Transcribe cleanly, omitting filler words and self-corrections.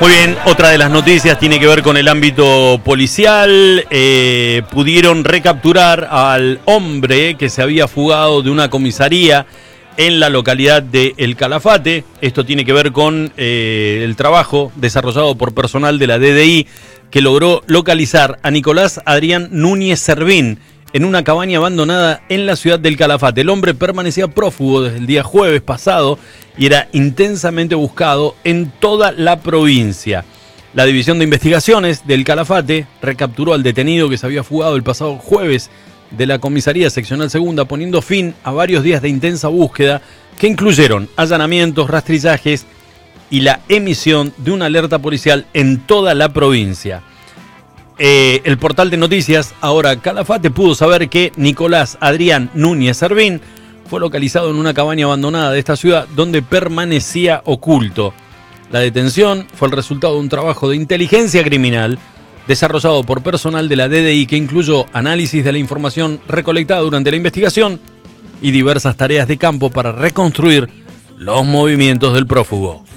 Muy bien, otra de las noticias tiene que ver con el ámbito policial. Pudieron recapturar al hombre que se había fugado de una comisaría en la localidad de El Calafate. Esto tiene que ver con el trabajo desarrollado por personal de la DDI que logró localizar a Nicolás Adrián Núñez Servín en una cabaña abandonada en la ciudad del Calafate. El hombre permanecía prófugo desde el día jueves pasado y era intensamente buscado en toda la provincia. La División de Investigaciones del Calafate recapturó al detenido que se había fugado el pasado jueves de la Comisaría Seccional Segunda, poniendo fin a varios días de intensa búsqueda que incluyeron allanamientos, rastrillajes y la emisión de una alerta policial en toda la provincia. El portal de noticias Ahora Calafate pudo saber que Nicolás Adrián Núñez Servín fue localizado en una cabaña abandonada de esta ciudad donde permanecía oculto. La detención fue el resultado de un trabajo de inteligencia criminal desarrollado por personal de la DDI que incluyó análisis de la información recolectada durante la investigación y diversas tareas de campo para reconstruir los movimientos del prófugo.